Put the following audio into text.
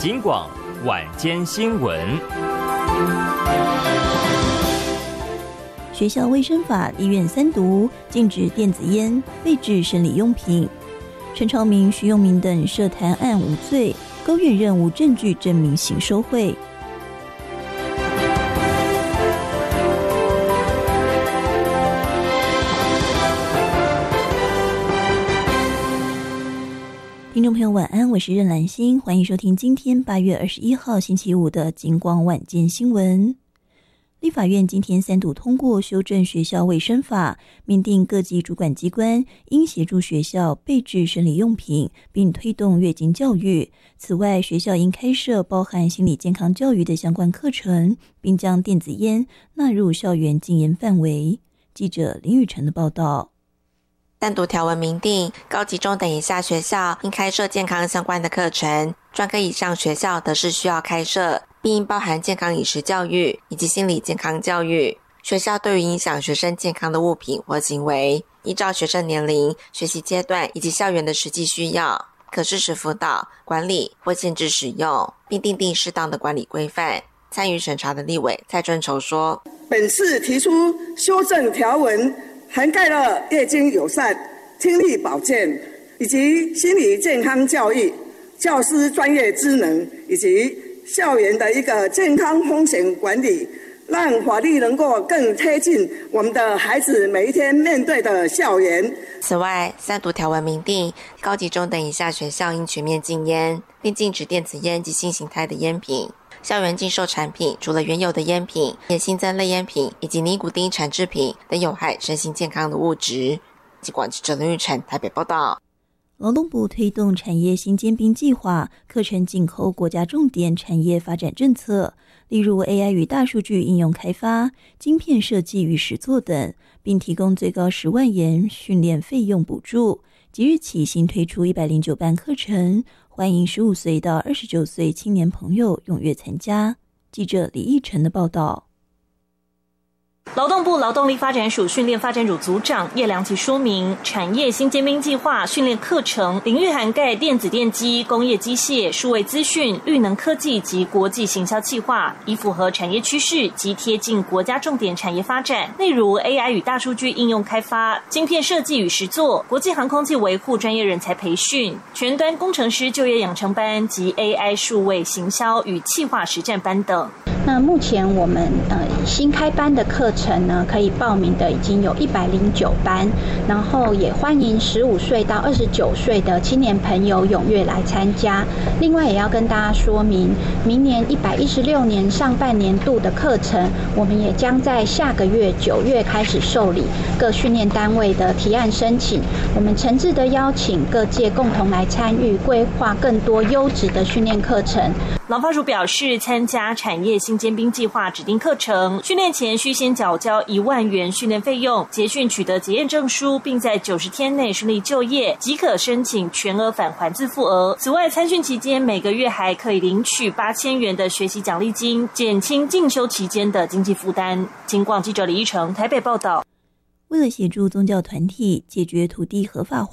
警广晚间新闻。 学校卫生法立院3读，禁止电子烟、废止生理用品。陈超明、徐永明等涉贪案无罪，高院任无证据证明行收贿。听众朋友晚安，我是任兰心，欢迎收听今天8月21号星期五的警广晚间新闻。立法院今天3读通过修正学校卫生法，明定各级主管机关应协助学校备置生理用品，并推动月经教育。此外，学校应开设包含心理健康教育的相关课程，并将电子烟纳入校园禁烟范围。记者林雨晨的报道。 3读条文明定，高级中等以下学校应开设健康相关的课程，专科以上学校则是需要开设，并应包含健康饮食教育以及心理健康教育。学校对于影响学生健康的物品或行为，依照学生年龄、学习阶段以及校园的实际需要，可适时辅导、管理或限制使用，并订定适当的管理规范。参与审查的立委蔡春愁说， 本次提出修正条文，涵盖了月经友善、听力保健以及心理健康教育、教师专业职能以及校园的一个健康风险管理，让法律能够更贴近我们的孩子每一天面对的校园。 此外，3读条文明定，高级中等以下学校应全面禁烟，并禁止电子烟及新形态的烟品。校园禁售产品除了原有的烟品，也新增类烟品以及尼古丁产制品等有害身心健康的物质。记者陈林玉成台北报道。 劳动部推动产业新尖兵计划，课程紧扣国家重点产业发展政策，例如 AI 与大数据应用开发、晶片设计与实作等，并提供最高10万元训练费用补助。即日起新推出109班课程，欢迎15岁到29岁青年朋友踊跃参加。记者李义成的报道。 劳动部劳动力发展署训练发展组组长叶良奇说明，产业新尖兵计划训练课程领域涵盖电子电机、工业机械、数位资讯、绿能科技及国际行销企划，以符合产业趋势及贴近国家重点产业发展，例如 AI 与大数据应用开发、晶片设计与实作、国际航空器维护专业人才培训、全端工程师就业养成班及 AI 数位行销与企划实战班等。 那目前我们新开班的课程呢，可以报名的已经有109班，然后也欢迎15岁到29岁的青年朋友踊跃来参加。另外也要跟大家说明，明年116年上半年度的课程，我们也将在下个月9月开始受理各训练单位的提案申请。我们诚挚的邀请各界共同来参与，规划更多优质的训练课程。 劳发署表示，参加产业新尖兵计划指定课程，训练前需先缴交1万元训练费用，结训取得结验证书，并在90天内顺利就业，即可申请全额返还自付额。此外，参训期间每个月还可以领取8000元的学习奖励金，减轻进修期间的经济负担。警广记者李一成台北报道。 为了协助宗教团体解决土地合法化